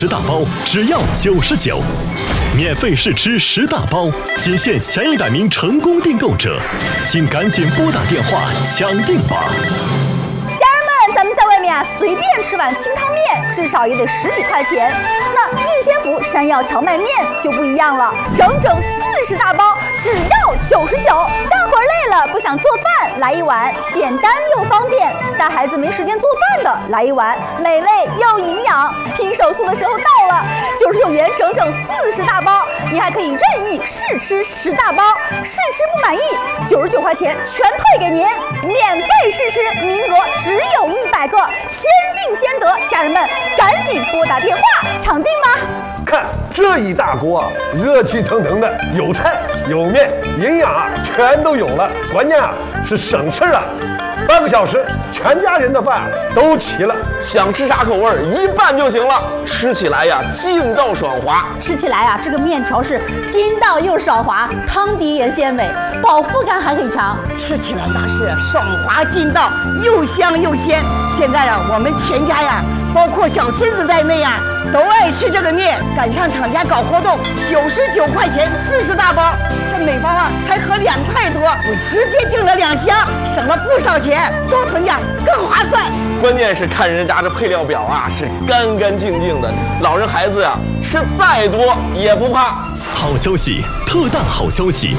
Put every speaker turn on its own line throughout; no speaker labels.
10大包只要99，免费试吃10大包，仅限前100名成功订购者，请赶紧拨打电话抢订吧！
咱们在外面随便吃碗清汤面，至少也得10几块钱。那逸仙福山药荞麦面就不一样了，整40大包，只要99。大伙儿累了不想做饭，来一碗简单又方便；带孩子没时间做饭的，来一碗美味又营养。拼手速的时候到了，99元整40大包，你还可以任意试吃10大包，试吃不满意，99块钱全退给您，免费试吃，名额只有100个，先定先得，家人们赶紧拨打电话抢订吧！
看这一大锅，热气腾腾的，有菜有面，营养啊全都有了，关键啊是省事啊，半个小时全家人的饭都齐了。
想吃啥口味一拌就行了，吃起来呀劲道爽滑。
吃起来啊，这个面条是筋道又爽滑，汤底也鲜美，饱腹感还很强。
吃起来那是爽滑劲道，又香又鲜。现在啊，我们全家呀，包括小孙子在内呀，都爱吃这个面。赶上厂家搞活动，99块钱40大包，这每包啊才合2块多，我直接订了2箱，省了不少钱，多囤点更划算。
关键是看人家这配料表啊，是干干净净的，老人孩子呀吃再多也不怕。
好消息，特大好消息！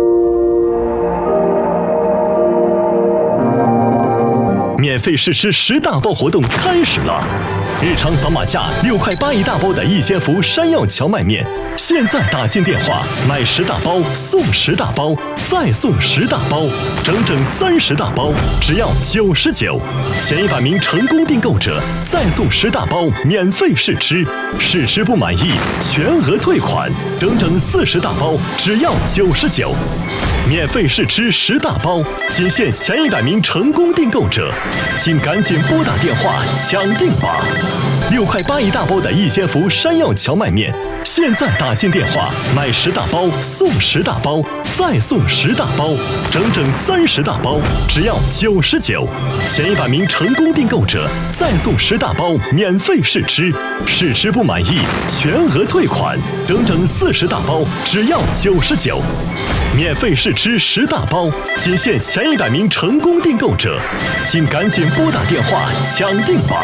免费试吃10大包活动开始了！日常扫码价6块8一大包的逸仙福山药荞麦面，现在打进电话买10大包送10大包，再送10大包，整30大包，只要99。前100名成功订购者再送10大包免费试吃，试吃不满意全额退款，整40大包，只要99。免费试吃10大包，仅限前100名成功订购者，请赶紧拨打电话抢订吧！6块8一大包的逸仙福山药荞麦面，现在打进电话买10大包送10大包，再送10大包，整30大包，只要99。前100名成功订购者再送10大包免费试吃，试吃不满意全额退款，整40大包，只要99。免费试吃10大包，仅限前100名成功订购者，请赶紧拨打电话抢订吧！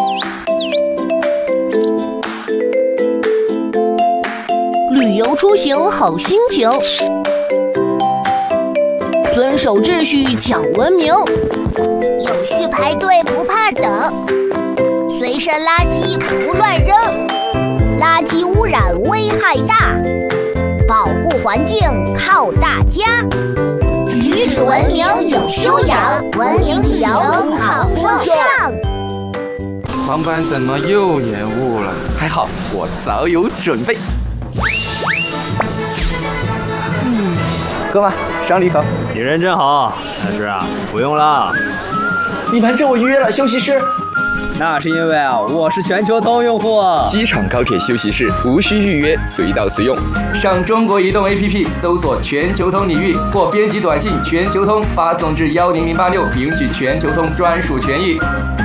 旅游出行好心情，遵守秩序讲文明，
有序排队不怕等，随身垃圾不乱扔，垃圾污染危害大，保护环境靠大家，举止文明有修养，文明旅游好风尚。
航班怎么又延误了？还好我早有准备。
哥们，赏你口。
你人真好，但是啊，不用了。
你瞒着我预约了休息室。
那是因为啊，我是全球通用户。
机场高铁休息室无需预约，随到随用。上中国移动 APP 搜索全球通领域，或编辑短信全球通发送至10086，领取全球通专属权益。